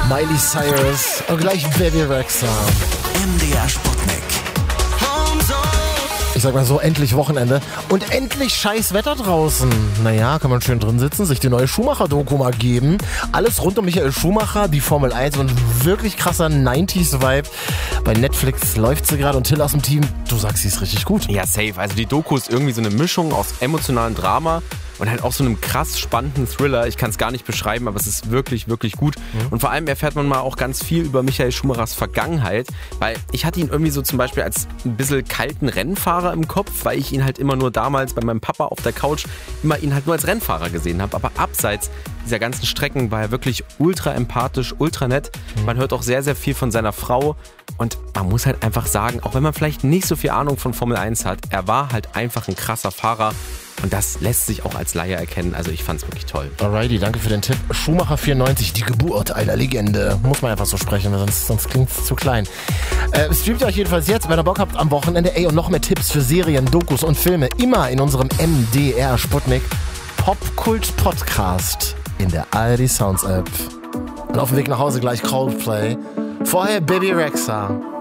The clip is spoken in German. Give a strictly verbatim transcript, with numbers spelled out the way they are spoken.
Miley Cyrus und gleich Baby Rexha. M D R Sputnik. Ich sag mal so, endlich Wochenende und endlich scheiß Wetter draußen. Naja, kann man schön drin sitzen, sich die neue Schumacher-Doku mal geben. Alles rund um Michael Schumacher, die Formel eins und wirklich krasser neunziger-Vibe. Bei Netflix läuft sie gerade und Till aus dem Team, du sagst, sie ist richtig gut. Ja, safe. Also die Doku ist irgendwie so eine Mischung aus emotionalem Drama und halt auch so einem krass spannenden Thriller. Ich kann es gar nicht beschreiben, aber es ist wirklich, wirklich gut. Mhm. Und vor allem erfährt man mal auch ganz viel über Michael Schumachers Vergangenheit, weil ich hatte ihn irgendwie so zum Beispiel als ein bisschen kalten Rennfahrer im Kopf, weil ich ihn halt immer nur damals bei meinem Papa auf der Couch immer ihn halt nur als Rennfahrer gesehen habe. Aber abseits dieser ganzen Strecken war er wirklich ultra empathisch, ultra nett. Mhm. Man hört auch sehr, sehr viel von seiner Frau und man muss halt einfach sagen, auch wenn man vielleicht nicht so viel Ahnung von Formel eins hat, er war halt einfach ein krasser Fahrer. Und das lässt sich auch als Laie erkennen. Also ich fand's wirklich toll. Alrighty, danke für den Tipp. Schumacher vierundneunzig, die Geburt einer Legende. Muss man einfach so sprechen, sonst, sonst klingt's zu klein. Äh, streamt ihr euch jedenfalls jetzt, wenn ihr Bock habt, am Wochenende. Ey, und noch mehr Tipps für Serien, Dokus und Filme. Immer in unserem M D R Sputnik Popkult Podcast in der A R D Sounds App. Und auf dem Weg nach Hause gleich Coldplay. Vorher Baby Rexha.